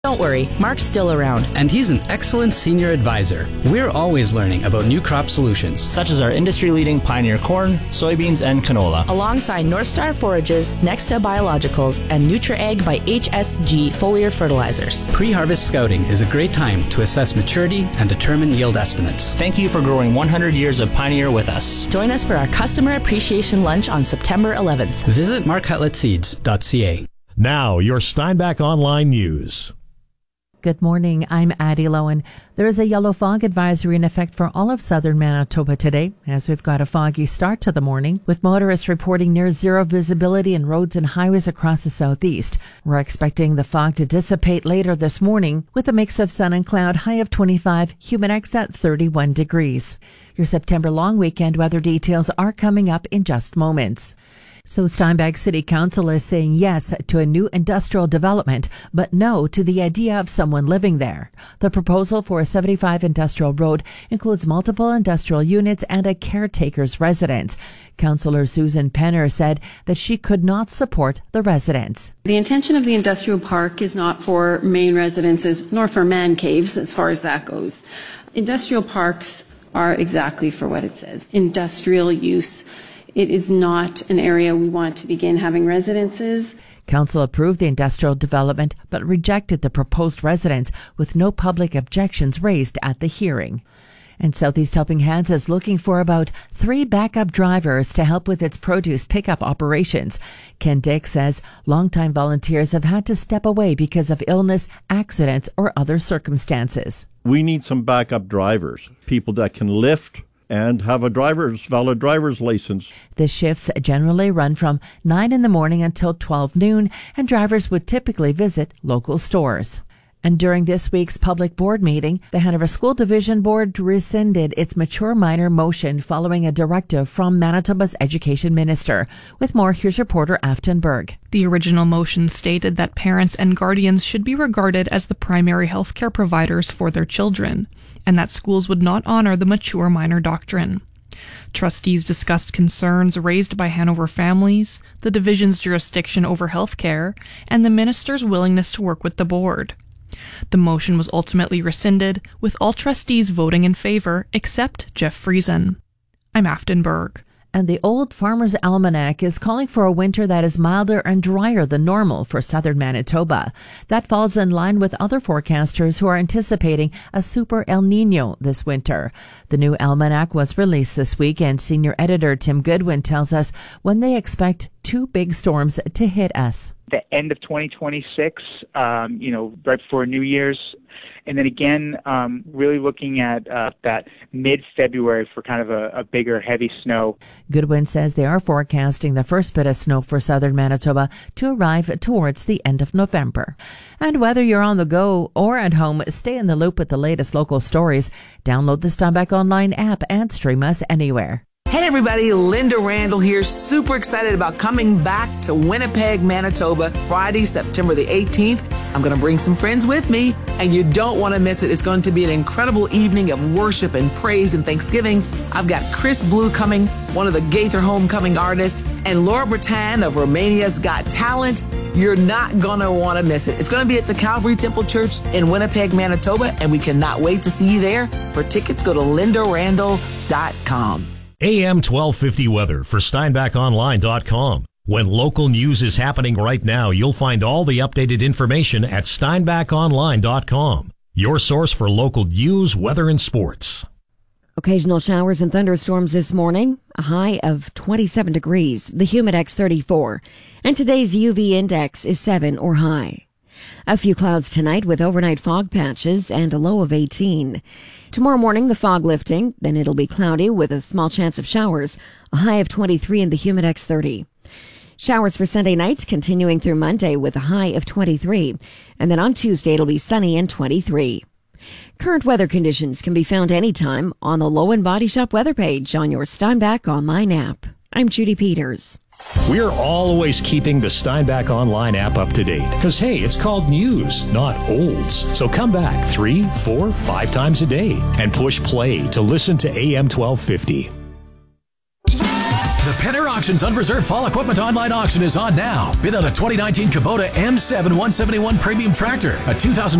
Don't worry, Mark's still around. And he's an excellent senior advisor. We're always learning about new crop solutions, such as our industry-leading Pioneer corn, soybeans, and canola. Alongside North Star Forages, Nexta Biologicals, and NutriAg by HSG foliar fertilizers. Pre-harvest scouting is a great time to assess maturity and determine yield estimates. Thank you for growing 100 years of Pioneer with us. Join us for our Customer Appreciation Lunch on September 11th. Visit markcutletseeds.ca. Now, your Steinbach Online News. Good morning. I'm Addie Lowen. There is a yellow fog advisory in effect for all of southern Manitoba today, as we've got a foggy start to the morning, with motorists reporting near zero visibility in roads and highways across the southeast. We're expecting the fog to dissipate later this morning with a mix of sun and cloud, high of 25, humidx at 31 degrees. Your September long weekend weather details are coming up in just moments. So Steinbach City Council is saying yes to a new industrial development, but no to the idea of someone living there. The proposal for a 75 Industrial Road includes multiple industrial units and a caretaker's residence. Councillor Susan Penner said that she could not support the residence. The intention of the industrial park is not for main residences nor for man caves as far as that goes. Industrial parks are exactly for what it says, industrial use. It is not an area we want to begin having residences. Council approved the industrial development but rejected the proposed residence with no public objections raised at the hearing. And Southeast Helping Hands is looking for about 3 backup drivers to help with its produce pickup operations. Ken Dick says longtime volunteers have had to step away because of illness, accidents, or other circumstances. We need some backup drivers, people that can lift and have a valid driver's license. The shifts generally run from 9 in the morning until 12 noon, and drivers would typically visit local stores. And during this week's public board meeting, the Hanover School Division Board rescinded its mature minor motion following a directive from Manitoba's education minister. With more, here's reporter Afton Berg. The original motion stated that parents and guardians should be regarded as the primary health care providers for their children, and that schools would not honor the mature minor doctrine. Trustees discussed concerns raised by Hanover families, the division's jurisdiction over health care, and the minister's willingness to work with the board. The motion was ultimately rescinded, with all trustees voting in favor except Jeff Friesen. I'm Afton Berg. And the Old Farmer's Almanac is calling for a winter that is milder and drier than normal for southern Manitoba. That falls in line with other forecasters who are anticipating a super El Nino this winter. The new almanac was released this week, and senior editor Tim Goodwin tells us when they expect 2 big storms to hit us. The end of 2026, right before New Year's. And then again, really looking at that mid-February for kind of a bigger, heavy snow. Goodwin says they are forecasting the first bit of snow for southern Manitoba to arrive towards the end of November. And whether you're on the go or at home, stay in the loop with the latest local stories. Download the Steinbach Online app and stream us anywhere. Hey everybody, Linda Randall here, super excited about coming back to Winnipeg, Manitoba, Friday, September the 18th. I'm going to bring some friends with me, and you don't want to miss it. It's going to be an incredible evening of worship and praise and thanksgiving. I've got Chris Blue coming, one of the Gaither Homecoming artists, and Laura Bretan of Romania's Got Talent. You're not going to want to miss it. It's going to be at the Calvary Temple Church in Winnipeg, Manitoba, and we cannot wait to see you there. For tickets, go to lindarandall.com. AM 1250 weather for SteinbachOnline.com. When local news is happening right now, you'll find all the updated information at SteinbachOnline.com. Your source for local news, weather, and sports. Occasional showers and thunderstorms this morning. A high of 27 degrees. The humidx 34. And today's UV index is 7 or high. A few clouds tonight with overnight fog patches and a low of 18. Tomorrow morning, the fog lifting, then it'll be cloudy with a small chance of showers, a high of 23 and the humidx 30. Showers for Sunday nights continuing through Monday with a high of 23. And then on Tuesday, it'll be sunny and 23. Current weather conditions can be found anytime on the Low and Body Shop weather page on your Steinbach Online app. I'm Judy Peters. We're always keeping the Steinbach Online app up to date because, hey, it's called news, not olds. So come back 3, 4, 5 times a day and push play to listen to AM 1250. The Penner Auctions Unreserved Fall Equipment Online Auction is on now. Bid on a 2019 Kubota M7 171 Premium Tractor, a 2000